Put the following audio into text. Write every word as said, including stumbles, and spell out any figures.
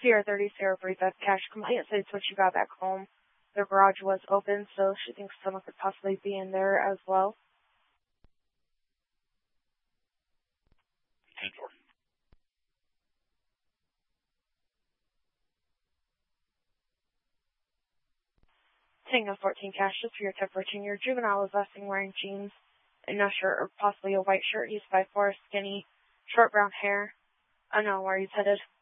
Sierra thirty, Sierra three, that's cash compliance. It's what you got back home. The garage was open, so she thinks someone could possibly be in there as well. ten four. Tango fourteen cash, just for your tip routine. Your juvenile is last seen wearing jeans and no shirt, or possibly a white shirt. He's five four, skinny, short brown hair. Unknown where he's headed.